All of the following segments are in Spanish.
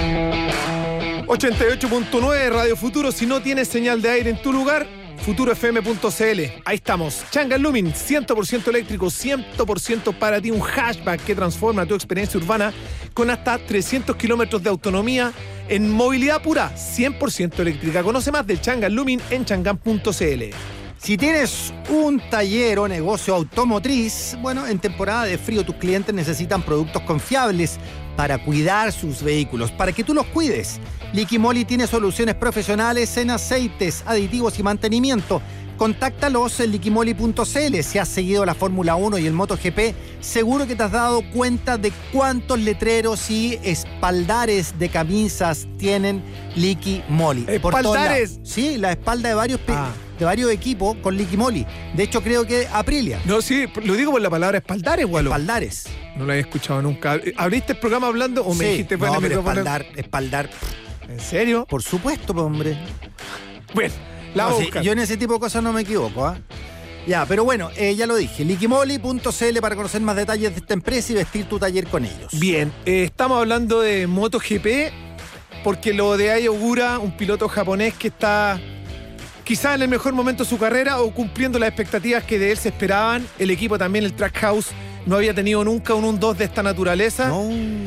88.9 Radio Futuro. Si no tienes señal de aire en tu lugar, futurofm.cl. Ahí estamos. Changan Lumin, 100% eléctrico, 100% para ti. Un hatchback que transforma tu experiencia urbana con hasta 300 kilómetros de autonomía en movilidad pura, 100% eléctrica. Conoce más del Changan Lumin en changan.cl. Si tienes un taller o negocio automotriz, bueno, en temporada de frío tus clientes necesitan productos confiables para cuidar sus vehículos, para que tú los cuides. Liqui Moly tiene soluciones profesionales en aceites, aditivos y mantenimiento. Contáctalos en liquimoli.cl. Si has seguido la Fórmula 1 y el MotoGP, seguro que te has dado cuenta de cuántos letreros y espaldares de camisas tienen Liqui Moly. ¿Espaldares? Sí, la espalda de varios equipos con Liqui Moly. De hecho, creo que Aprilia. No, sí, lo digo por la palabra espaldares, Gualo. Espaldares. No lo había escuchado nunca. ¿Abriste el programa hablando o me dijiste no, el pero micrófono? espaldar. ¿En serio? Por supuesto, hombre. Bueno, la No, busca. sí, yo en ese tipo de cosas no me equivoco, ¿ah? Ya, pero bueno, ya lo dije. liquimoli.cl para conocer más detalles de esta empresa y vestir tu taller con ellos. Bien, estamos hablando de MotoGP porque lo de Ai Ogura, un piloto japonés que está quizás en el mejor momento de su carrera o cumpliendo las expectativas que de él se esperaban. El equipo también, el Trackhouse, no había tenido nunca un 1-2 de esta naturaleza. No.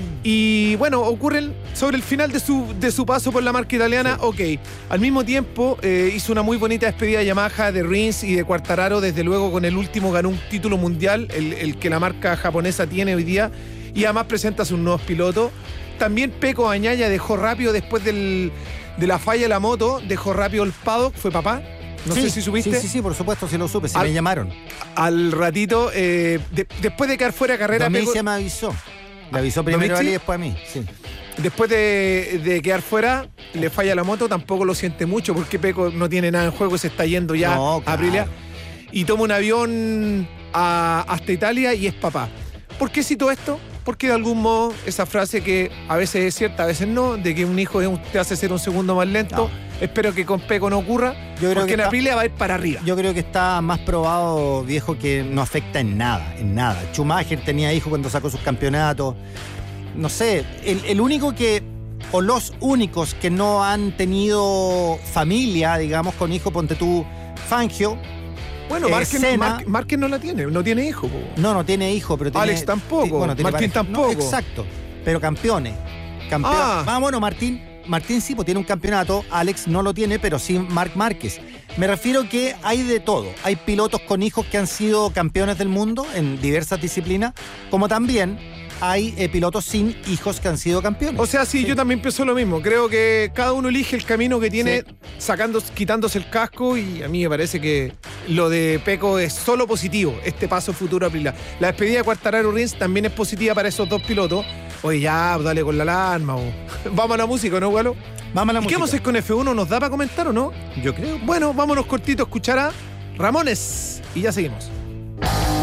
Y bueno, ocurren sobre el final de su paso por la marca italiana. Sí. Ok, al mismo tiempo hizo una muy bonita despedida de Yamaha, de Rins y de Quartararo. Desde luego con el último ganó un título mundial, el que la marca japonesa tiene hoy día. Y además presenta a sus nuevos pilotos. También Pecco Bagnaia dejó rápido después de la falla de la moto, dejó rápido el paddock, fue papá. No sé si supiste. Sí, por supuesto, sí lo supe, me llamaron. Al ratito, después de quedar fuera de carrera... Domicia me avisó. Le avisó primero a él y después a mí, sí. Después de quedar fuera, le falla la moto, tampoco lo siente mucho porque Pecco no tiene nada en juego, se está yendo ya a Aprilia. Y toma un avión hasta Italia y es papá. ¿Por qué cito esto? Porque de algún modo esa frase que a veces es cierta, a veces no, de que un hijo te hace ser un segundo más lento, espero que con Pecco no ocurra, porque en Aprilia va a ir para arriba. Yo creo que está más probado, viejo, que no afecta en nada. Schumacher tenía hijos cuando sacó sus campeonatos. No sé, el único que, o los únicos que no han tenido familia, digamos, con hijo, ponte tú, Fangio. Bueno, Márquez no la tiene, no tiene hijo. No tiene hijo, pero tiene... Alex tampoco, bueno, Martín tampoco. No, exacto, pero campeones. Bueno, Martín sí, pues tiene un campeonato, Alex no lo tiene, pero sí Marc Márquez. Me refiero que hay de todo. Hay pilotos con hijos que han sido campeones del mundo en diversas disciplinas, como también hay pilotos sin hijos que han sido campeones. O sea, sí, yo también pienso lo mismo. Creo que cada uno elige el camino que tiene, quitándose el casco, y a mí me parece que lo de Pecco es solo positivo, este paso futuro a Aprilia. La despedida de Quartararo Rins también es positiva para esos dos pilotos. Oye, ya, dale con la alarma. Vamos a la música, ¿no, Gualo? Vamos a la música. ¿Qué vamos a hacer con F1? ¿Nos da para comentar o no? Yo creo. Bueno, vámonos cortito a escuchar a Ramones y ya seguimos.